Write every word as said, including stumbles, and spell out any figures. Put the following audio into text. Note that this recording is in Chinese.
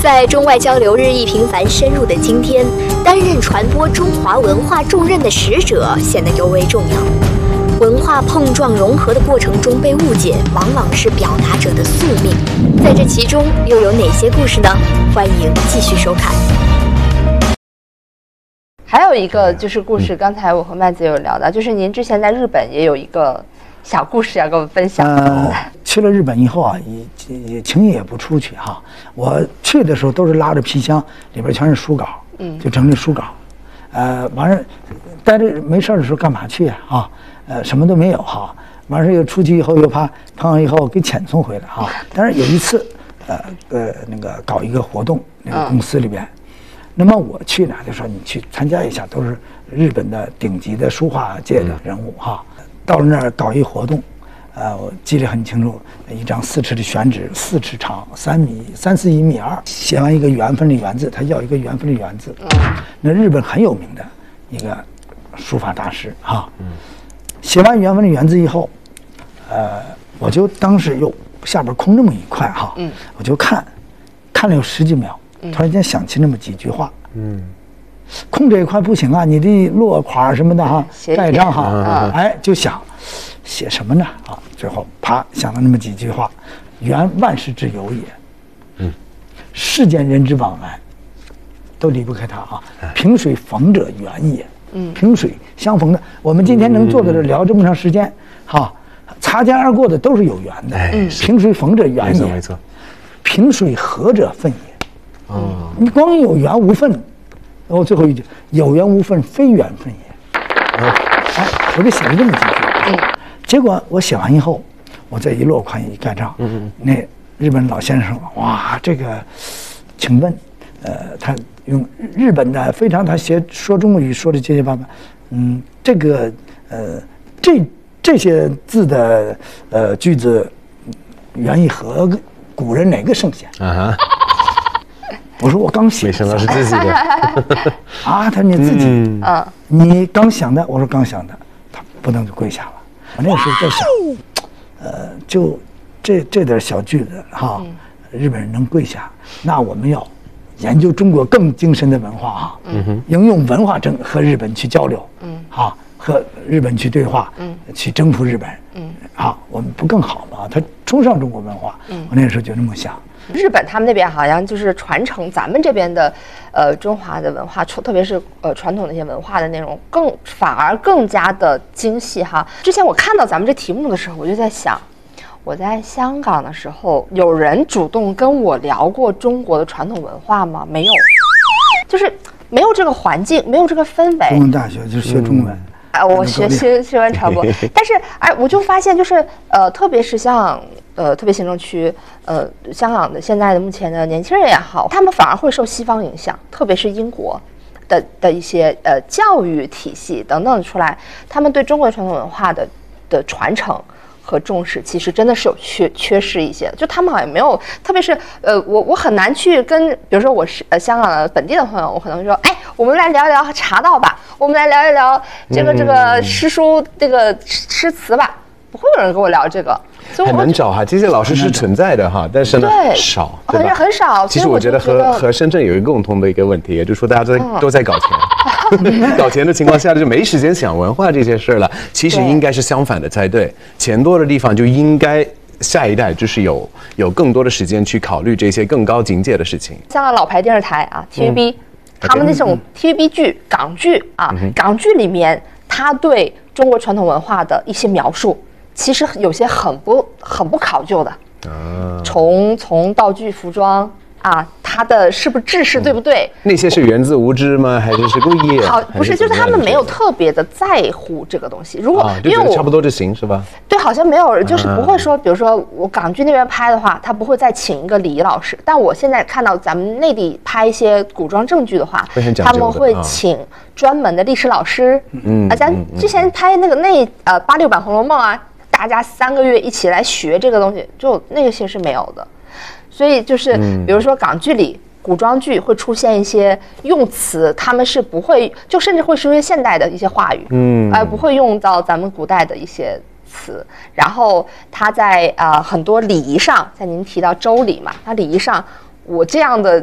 在中外交流日益频繁深入的今天，担任传播中华文化重任的使者显得尤为重要。文化碰撞融合的过程中被误解，往往是表达者的宿命。在这其中又有哪些故事呢？欢迎继续收看。 还有一个就是故事，刚才我和麦子有聊到，就是您之前在日本也有一个小故事要跟我们分享。 呃，去了日本以后啊，也也轻易也不出去哈。我去的时候都是拉着皮箱，里边全是书稿，嗯，就整理书稿。呃，完事待着没事的时候干嘛去啊？啊，呃，什么都没有哈。完事又出去以后又怕碰上以后给遣送回来哈。但是有一次，呃呃，那个搞一个活动，那个公司里边。嗯，那么我去呢，就说你去参加一下，都是日本的顶级的书画界的人物哈。到了那儿搞一活动，呃，我记得很清楚，一张四尺的宣纸，四尺长，三米三四一米二，写完一个缘分的缘字，他要一个缘分的缘字。那日本很有名的一个书法大师哈。写完缘分的缘字以后，呃，我就当时又下边空这么一块哈，我就看，看了有十几秒。突然间想起那么几句话，嗯，空这一块不行啊，你的落款什么的哈，盖章哈，哎，就想写什么呢啊？最后啪想到那么几句话：缘万事之由也，嗯，世间人之往来，都离不开它啊。萍水逢者缘也，嗯，萍水相逢的，我们今天能坐在这聊这么长时间，哈，擦肩而过的都是有缘的，嗯，萍水逢者缘也，没错没错，萍水合者分也。哦，你光有缘无分，然后最后一句有缘无分，非缘分也。哦，哎，我就写了这么几句。嗯，结果我写完以后，我这一落款一盖章，嗯嗯，那日本老先生说：“哇，这个，请问，呃，他用日本的非常他写说中国语说的结结巴巴，嗯，这个呃这这些字的呃句子，源于和古人哪个圣贤？”啊哈。我说我刚写， 没想到是自己的啊！他说你自己，嗯，你刚想的。我说刚想的，他不能就跪下了。我那个时候在想，呃，就这这点小句子哈，日本人能跪下，那我们要研究中国更精深的文化哈，嗯哼，应用文化征和日本去交流，嗯，哈，和日本去对话，嗯，去征服日本，嗯，好，我们不更好吗？他崇尚中国文化，嗯，我那个时候就那么想。 日本他们那边好像就是传承咱们这边的，呃，中华的文化，特别是呃传统的一些文化的内容，更反而更加的精细哈。之前我看到咱们这题目的时候，我就在想，我在香港的时候，有人主动跟我聊过中国的传统文化吗？没有，就是没有这个环境，没有这个氛围。 中文大学就是学中文。嗯哎，我学新新闻传播，但是哎，我就发现就是呃，特别是像呃，特别行政区呃，香港的现在的目前的年轻人也好，他们反而会受西方影响，特别是英国的的一些呃教育体系等等出来，他们对中国传统文化的的传承和重视，其实真的是有缺缺失一些的。就他们好像没有，特别是呃，我我很难去跟，比如说我是呃香港的本地的朋友，我可能说，哎，我们来聊一聊茶道吧，我们来聊一聊这个这个诗书这个诗词吧，不会有人跟我聊这个。所以很难找哈，这些老师是存在的哈，但是呢少，对吧？ 很少。 其实我觉得和和深圳有一个共同的一个问题，也就是说大家都在都在搞钱，搞钱的情况下就没时间想文化这些事了。其实应该是相反的才对，钱多的地方就应该下一代就是有有更多的时间去考虑这些更高境界的事情。 香港老牌电视台啊 ，T V B， 他们那种 T V B 剧、港剧啊，港剧里面他对中国传统文化的一些描述。其实有些很不很不考究的，啊，从从道具、服装啊，它的是不是制式对不对？ 嗯、那些是源自无知吗？还是是故意？ 好，不是，就是他们没有特别的在乎这个东西。如果、啊、 因为我差不多就行是吧？ 对，好像没有，就是不会说，比如说我港剧那边拍的话，他不会再请一个礼仪老师。但我现在看到咱们内地拍一些古装正剧的话，他们会请专门的历史老师。嗯啊，咱之前拍那个那呃八六版《红楼梦》啊。大家三个月一起来学这个东西，就那个些是没有的，所以就是比如说港剧里、古装剧会出现一些用词，他们是不会，就甚至会出现现代的一些话语，嗯，而不会用到咱们古代的一些词。然后他在啊、呃、很多礼仪上，在您提到周礼嘛，他礼仪上，我这样的